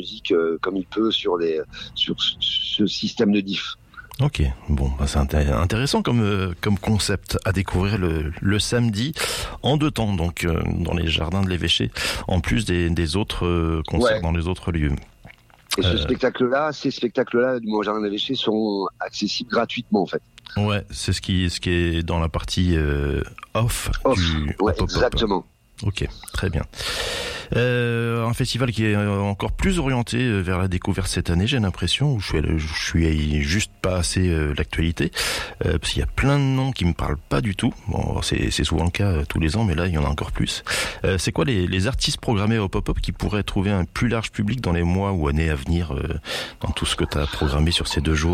musique comme il peut sur ce système de diff. Ok, bon, c'est intéressant comme concept à découvrir le samedi en 2 temps, donc dans les jardins de l'Évêché, en plus des autres concerts dans les autres lieux. Et ces spectacles-là du Moulin Jardin de l'Évêché sont accessibles gratuitement en fait. Ouais, c'est ce qui est dans la partie off du pop-up. Exactement. Ok, très bien. Un festival qui est encore plus orienté vers la découverte cette année, j'ai l'impression, où je suis juste pas assez l'actualité, parce qu'il y a plein de noms qui me parlent pas du tout. Bon, c'est souvent le cas tous les ans, mais là il y en a encore plus. C'est quoi les artistes programmés au pop-up qui pourraient trouver un plus large public dans les mois ou années à venir, dans tout ce que tu as programmé sur ces 2 jours?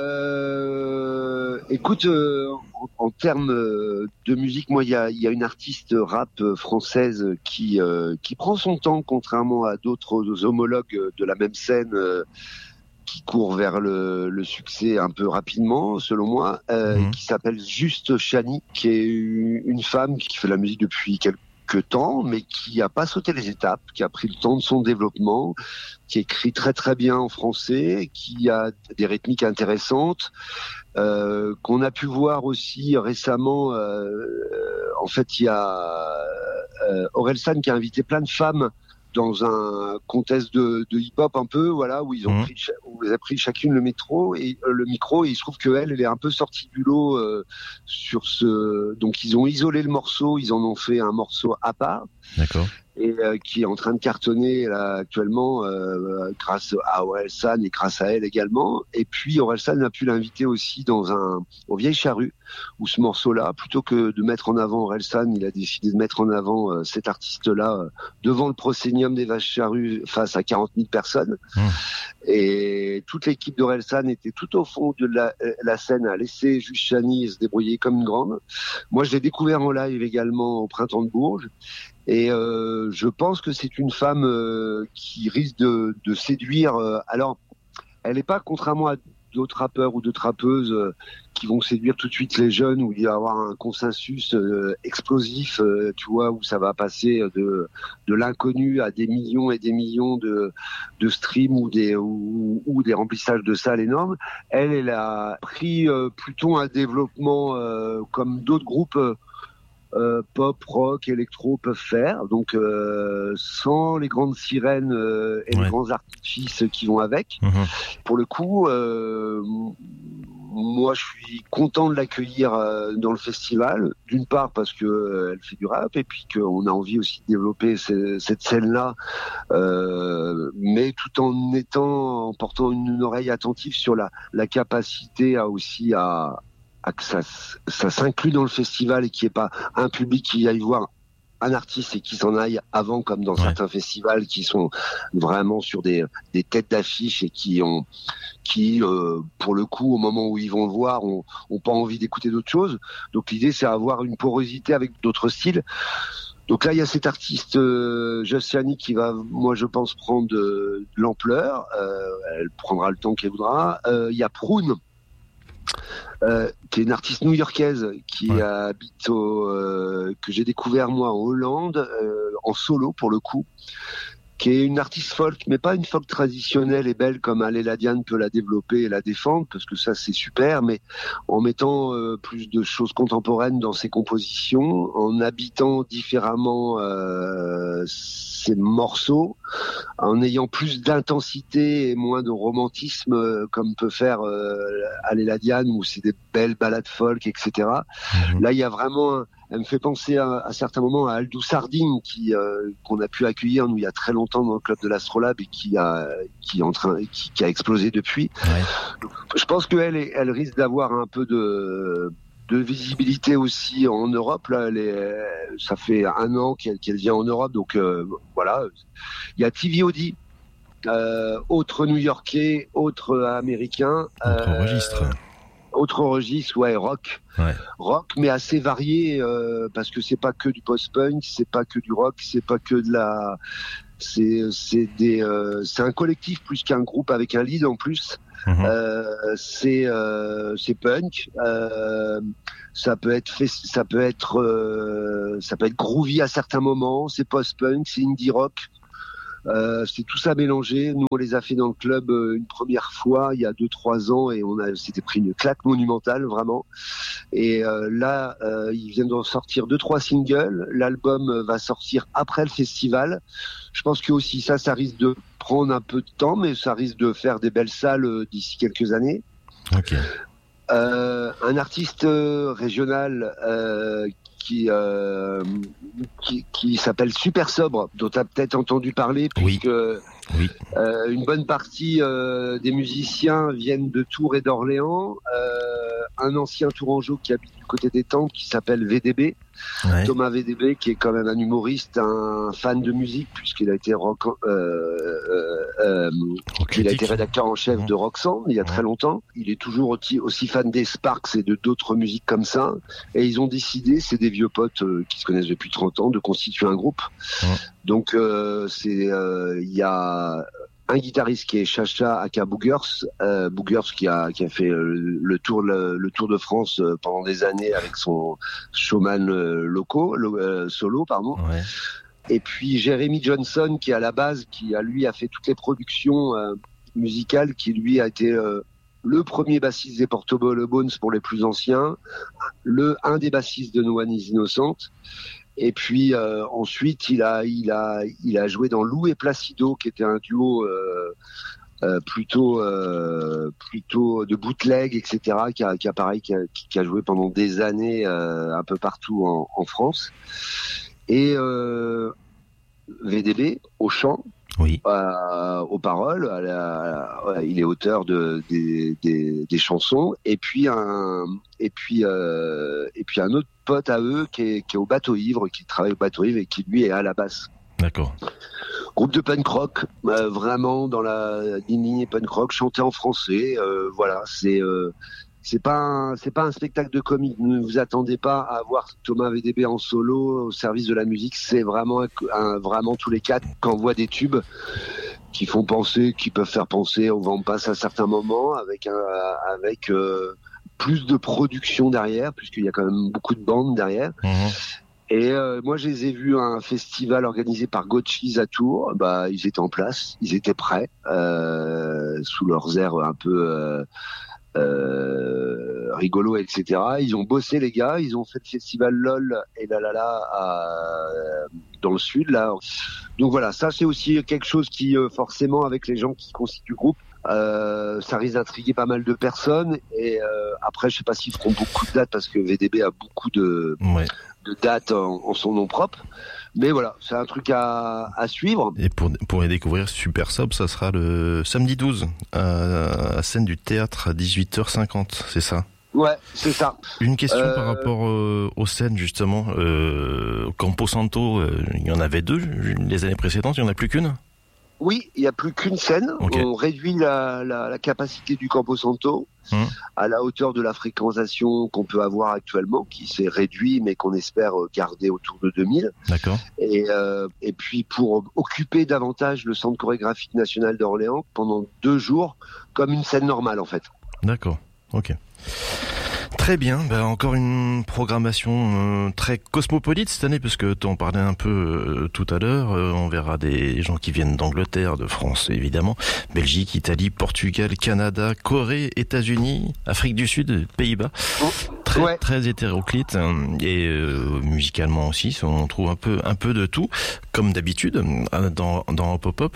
Écoute, en termes de musique, moi, il y a une artiste rap française qui prend son temps, contrairement à d'autres homologues de la même scène qui courent vers le succès un peu rapidement, selon moi, qui s'appelle Juste Chani, qui est une femme qui fait de la musique depuis quelques temps, mais qui a pas sauté les étapes, qui a pris le temps de son développement, qui écrit très très bien en français, qui a des rythmiques intéressantes, qu'on a pu voir aussi récemment. En fait, il y a Orelsan qui a invité plein de femmes dans un contest de hip-hop un peu, voilà, où ils ont pris chacune le micro et il se trouve qu'elle est un peu sortie du lot sur ce. Donc ils ont isolé le morceau, ils en ont fait un morceau à part. D'accord. Et qui est en train de cartonner là actuellement grâce à Orelsan et grâce à elle également. Et puis Orelsan a pu l'inviter aussi au Vieille Charrue, où ce morceau-là, plutôt que de mettre en avant Orelsan, il a décidé de mettre en avant cet artiste-là devant le proscénium des Vaches Charrues face à 40 000 personnes. Et toute l'équipe d'Orelsan était tout au fond de la scène à laisser Juste Chani se débrouiller comme une grande. Moi, je l'ai découvert en live également au Printemps de Bourges. Et je pense que c'est une femme qui risque de séduire. Alors, elle n'est pas, contrairement à d'autres rappeurs ou d'autres rappeuses qui vont séduire tout de suite les jeunes, où il va y avoir un consensus explosif, tu vois, où ça va passer de l'inconnu à des millions et des millions de streams ou des remplissages de salles énormes. Elle a pris plutôt un développement comme d'autres groupes pop, rock, électro peuvent faire, donc sans les grandes sirènes et les grands artifices qui vont avec. Pour le coup, moi je suis content de l'accueillir dans le festival, d'une part parce que elle fait du rap et puis qu'on a envie aussi de développer cette scène-là, mais tout en portant une oreille attentive sur la capacité à que ça s'inclut dans le festival et qu'il n'y ait pas un public qui aille voir un artiste et qui s'en aille avant, comme dans certains festivals qui sont vraiment sur des têtes d'affiche et qui pour le coup, au moment où ils vont le voir, ont pas envie d'écouter d'autres choses. Donc l'idée, c'est avoir une porosité avec d'autres styles. Donc là, il y a cet artiste Just Chani qui va, moi je pense, prendre de l'ampleur. Elle prendra le temps qu'elle voudra. Il y a Prune, qui est une artiste new-yorkaise qui habite que j'ai découvert moi en Hollande, en solo pour le coup, qui est une artiste folk, mais pas une folk traditionnelle et belle comme Aléla Diane peut la développer et la défendre, parce que ça c'est super, mais en mettant plus de choses contemporaines dans ses compositions, en habitant différemment ses morceaux, en ayant plus d'intensité et moins de romantisme comme peut faire Aléla Diane, où c'est des belles ballades folk, etc. Là il y a vraiment elle me fait penser à certains moments à Aldous Sardine qu'on a pu accueillir nous il y a très longtemps dans le club de l'Astrolabe et qui a explosé depuis. Donc, je pense elle risque d'avoir un peu de visibilité aussi en Europe. Là, ça fait 1 an qu'elle vient en Europe, donc voilà. Il y a TVOD, autre New-Yorkais, autre Américain. Autre registre, rock. Rock, mais assez varié, parce que c'est pas que du post-punk, c'est pas que du rock, c'est pas que de la... C'est un collectif plus qu'un groupe avec un lead en plus. C'est punk, ça peut être groovy à certains moments, c'est post-punk, c'est indie rock. C'est tout ça mélangé. Nous, on les a fait dans le club une première fois il y a 2-3 ans et s'était pris une claque monumentale vraiment. Et là, ils viennent d'en sortir 2-3 singles. L'album va sortir après le festival. Je pense que aussi ça risque de prendre un peu de temps, mais ça risque de faire des belles salles d'ici quelques années. Ok. Un artiste régional qui s'appelle Super Sobre, dont tu as peut-être entendu parler, puisque oui. Une bonne partie des musiciens viennent de Tours et d'Orléans. Un ancien tourangeau qui habite du côté des Tempes, qui s'appelle VDB, ouais. Thomas VDB, qui est quand même un humoriste, un fan de musique, puisqu'il a été il a été rédacteur en chef de Roxanne il y a très longtemps. Il est toujours aussi fan des Sparks et de d'autres musiques comme ça. Et ils ont décidé, c'est des vieux potes qui se connaissent depuis 30 ans, de constituer un groupe. Donc il y a un guitariste qui est Chacha Aka Boogers, qui a fait le tour de France pendant des années avec son showman solo, pardon. Ouais. Et puis Jeremy Johnson qui à la base, qui a fait toutes les productions musicales, qui lui a été le premier bassiste des Portobello Bones pour les plus anciens, un des bassistes de No One Is Innocent. Et puis ensuite, il a joué dans Lou et Placido, qui était un duo plutôt de bootleg, etc. Qui a joué pendant des années un peu partout en France. Et VDB au chant, oui. Aux paroles, il est auteur des chansons. Et puis un autre pote à eux qui est au Bateau Ivre, qui travaille au Bateau Ivre et qui lui est à la basse. D'accord. Groupe de punk rock, vraiment dans la lignée punk rock, chanté en français. Voilà, c'est pas un spectacle de comique. Ne vous attendez pas à voir Thomas VDB en solo au service de la musique. C'est vraiment vraiment tous les quatre qui envoient des tubes qui peuvent faire penser au Vent Passe à certains moments, avec plus de production derrière, puisqu'il y a quand même beaucoup de bandes derrière. Et moi, je les ai vus à un festival organisé par Gotchis à Tours. Ils étaient en place, ils étaient prêts, sous leurs airs un peu rigolo, etc. Ils ont bossé, les gars. Ils ont fait le festival LOL et dans le sud, là. Donc voilà, ça c'est aussi quelque chose qui, forcément, avec les gens qui constituent le groupe, ça risque d'intriguer pas mal de personnes. Et après, je sais pas s'ils feront beaucoup de dates, parce que VDB a beaucoup de dates en son nom propre. Mais voilà, c'est un truc à suivre. Et pour les découvrir, Super Sob, ça sera le samedi 12 à scène du théâtre à 18h50, c'est ça? Ouais, c'est ça. Une question par rapport aux scènes, justement. Campo Santo, il y en avait 2 les années précédentes, il n'y en a plus qu'une? Oui, il n'y a plus qu'une scène. Okay. On réduit la capacité du Campo Santo à la hauteur de la fréquentation qu'on peut avoir actuellement, qui s'est réduit, mais qu'on espère garder autour de 2000. D'accord. Et puis pour occuper davantage le Centre chorégraphique national d'Orléans pendant 2 jours, comme une scène normale en fait. D'accord, ok. Très bien, encore une programmation très cosmopolite cette année, parce que tu en parlais un peu tout à l'heure. On verra des gens qui viennent d'Angleterre, de France évidemment, Belgique, Italie, Portugal, Canada, Corée, États-Unis, Afrique du Sud, Pays-Bas. Très hétéroclite, et musicalement aussi, on trouve un peu de tout, comme d'habitude dans Pop-Up.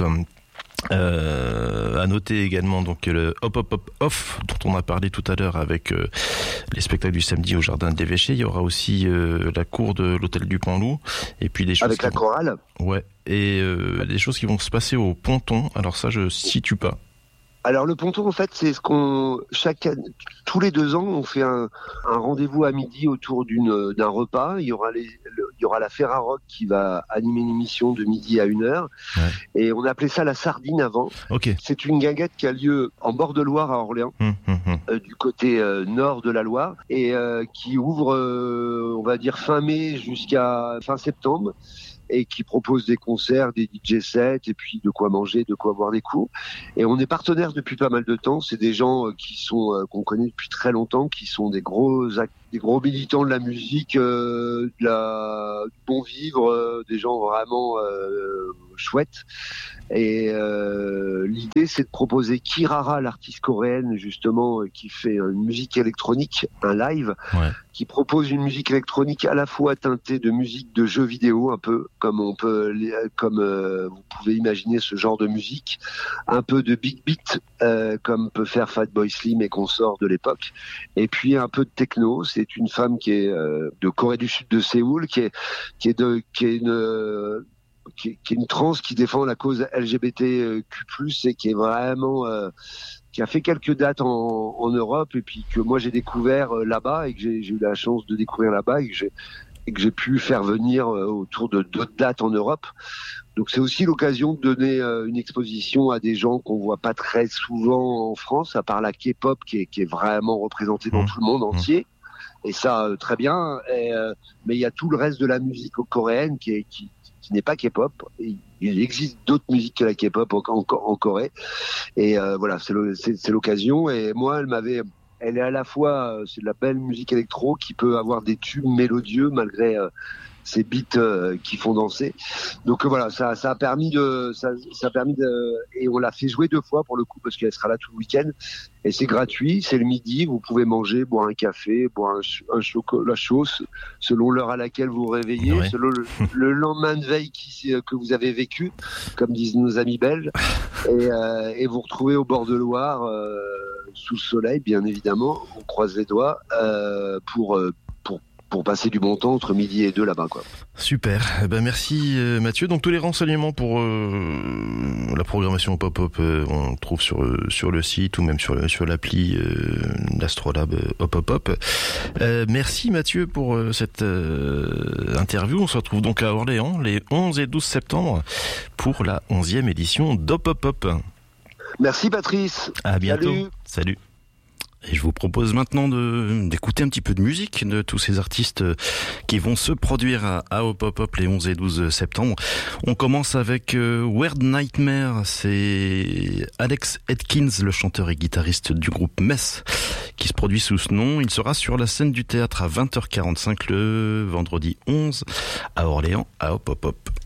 À noter également donc le Hop Hop Hop Off dont on a parlé tout à l'heure avec les spectacles du samedi au Jardin de l'Évêché. Il y aura aussi la cour de l'hôtel du Panloup, et puis des choses avec la chorale. Ouais, et des choses qui vont se passer au Ponton. Alors ça, je situe pas. Alors le ponton, en fait, c'est tous les 2 ans, on fait un rendez-vous à midi autour d'un repas. Il y aura la Ferrarock qui va animer une émission de midi à 1h. Ouais. Et on appelait ça la sardine avant. Okay. C'est une guinguette qui a lieu en bord de Loire à Orléans, du côté nord de la Loire, et qui ouvre, on va dire, fin mai jusqu'à fin septembre, et qui propose des concerts, des DJ sets, et puis de quoi manger, de quoi boire des coups. Et on est partenaires depuis pas mal de temps. C'est des gens qu'on connaît depuis très longtemps, qui sont des gros gros militants de la musique, du bon vivre, des gens vraiment chouettes. Et l'idée, c'est de proposer Kirara, l'artiste coréenne justement, qui fait une musique électronique, un live, qui propose une musique électronique à la fois teintée de musique de jeux vidéo, un peu comme vous pouvez imaginer ce genre de musique, un peu de big beat, comme peut faire Fatboy Slim et consorts de l'époque, et puis un peu de techno. C'est une femme qui est de Corée du Sud, de Séoul, qui est une trans qui défend la cause LGBTQ+, et qui est vraiment qui a fait quelques dates en Europe, et puis que moi j'ai découvert là-bas, et que j'ai eu la chance de découvrir là-bas, et que j'ai pu faire venir autour de d'autres dates en Europe. Donc c'est aussi l'occasion de donner une exposition à des gens qu'on voit pas très souvent en France, à part la K-pop qui est vraiment représentée dans tout le monde entier. Et ça, très bien. Mais il y a tout le reste de la musique coréenne qui n'est pas K-pop. Il existe d'autres musiques que la K-pop en Corée. Et voilà, c'est l'occasion. Et moi, elle est à la fois, c'est de la belle musique électro qui peut avoir des tubes mélodieux malgré ces beats qui font danser. Donc voilà, ça a permis de, et on l'a fait jouer 2 fois pour le coup, parce qu'elle sera là tout le week-end. Et c'est gratuit, c'est le midi, vous pouvez manger, boire un café, boire un chocolat chaud, selon l'heure à laquelle vous vous réveillez, selon le lendemain de veille que vous avez vécu, comme disent nos amis belges, et vous retrouvez au bord de Loire, sous le soleil, bien évidemment, on croise les doigts, pour passer du bon temps entre midi et 2 là-bas, quoi. Super. Merci Mathieu. Donc tous les renseignements pour la programmation Hop-Hop, on le trouve sur le site, ou même sur l'appli d'Astrolabe Hop-Hop. Merci Mathieu pour cette interview. On se retrouve donc à Orléans les 11 et 12 septembre pour la 11e édition d'Hop-Hop. Merci Patrice. À bientôt. Salut. Et je vous propose maintenant d'écouter un petit peu de musique de tous ces artistes qui vont se produire à Hop Hop Hop les 11 et 12 septembre. On commence avec Weird Nightmare. C'est Alex Atkins, le chanteur et guitariste du groupe Mess, qui se produit sous ce nom. Il sera sur la scène du théâtre à 20h45 le vendredi 11 à Orléans à Hop Hop Hop.